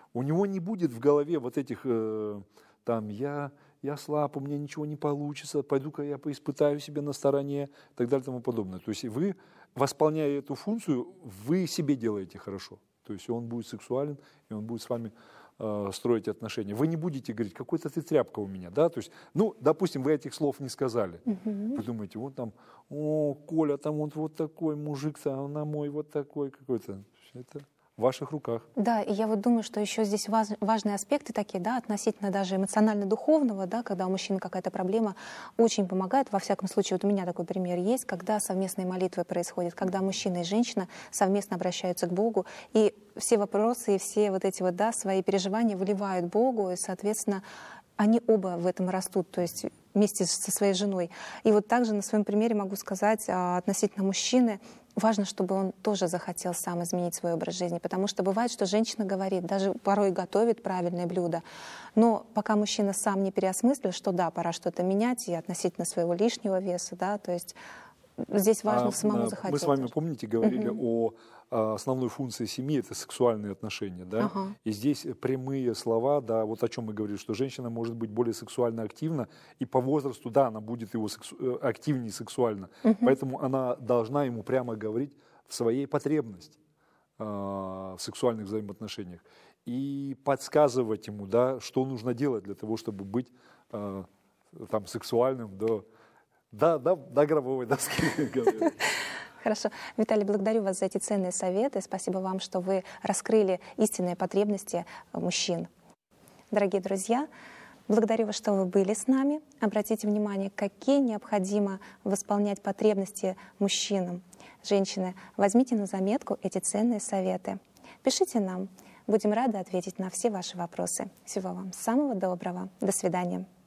У него не будет в голове вот этих, там, я слаб, у меня ничего не получится, пойду-ка я поиспытаю себя на стороне, и так далее и тому подобное. То есть вы, восполняя эту функцию, вы себе делаете хорошо. То есть он будет сексуален, и он будет с вами строить отношения. Вы не будете говорить, какой-то ты тряпка у меня, да, то есть, ну, допустим, вы этих слов не сказали. Вы думаете, вот там, о, Коля, там вот такой мужик-то, а она мой вот такой какой-то. Это в ваших руках. Да, и я вот думаю, что еще здесь важные аспекты такие, да, относительно даже эмоционально-духовного, да, когда у мужчины какая-то проблема, очень помогает. Во всяком случае, вот у меня такой пример есть, когда совместные молитвы происходят, когда мужчина и женщина совместно обращаются к Богу, и все вопросы, и все вот эти вот, да, свои переживания выливают Богу, и, соответственно, они оба в этом растут, то есть вместе со своей женой. И вот также на своем примере могу сказать относительно мужчины, важно, чтобы он тоже захотел сам изменить свой образ жизни, потому что бывает, что женщина говорит, даже порой готовит правильное блюдо, но пока мужчина сам не переосмыслил, что да, пора что-то менять и относительно своего лишнего веса, да, то есть здесь важно самому захотеть. Мы с вами, помните, говорили о основной функции семьи — это сексуальные отношения, да? И здесь прямые слова, да, вот о чем мы говорили, что женщина может быть более сексуально активна, и по возрасту, да, она будет его активнее сексуально, поэтому она должна ему прямо говорить в своей потребности в сексуальных взаимоотношениях и подсказывать ему, да, что нужно делать для того, чтобы быть там сексуальным до гробовой доски. Хорошо. Виталий, благодарю вас за эти ценные советы. Спасибо вам, что вы раскрыли истинные потребности мужчин. Дорогие друзья, благодарю вас, что вы были с нами. Обратите внимание, какие необходимо восполнять потребности мужчинам. Женщины, возьмите на заметку эти ценные советы. Пишите нам. Будем рады ответить на все ваши вопросы. Всего вам самого доброго. До свидания.